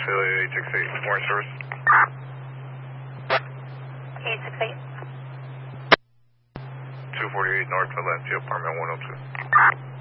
Philly 868, morning service. 868. 248 North Valencia, apartment 102.